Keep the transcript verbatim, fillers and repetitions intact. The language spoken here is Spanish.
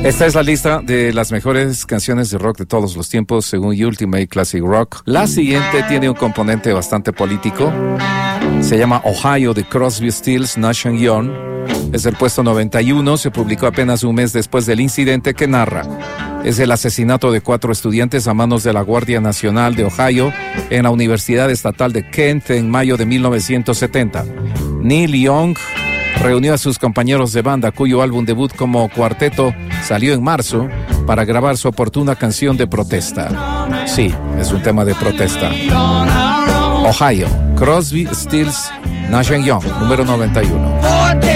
Esta es la lista de las mejores canciones de rock de todos los tiempos según Ultimate Classic Rock. La siguiente tiene un componente bastante político. Se llama Ohio de Crosby, Stills, Nash and Young. Es del puesto noventa y uno. Se publicó apenas un mes después del incidente que narra. Es el asesinato de cuatro estudiantes a manos de la Guardia Nacional de Ohio en la Universidad Estatal de Kent en mayo de mil novecientos setenta. Neil Young reunió a sus compañeros de banda, cuyo álbum debut como cuarteto salió en marzo, para grabar su oportuna canción de protesta. Sí, es un tema de protesta. Ohio, Crosby, Stills, Nash and Young, número noventa y uno.